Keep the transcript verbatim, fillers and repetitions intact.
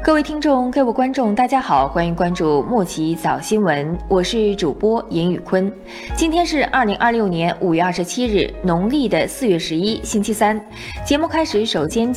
各位听众、各位观众，大家好，欢迎关注莫奇早新闻，我是主播尹宇坤。今天是二零二六年五月二十七日，农历的四月十一，星期三。节目开始，首先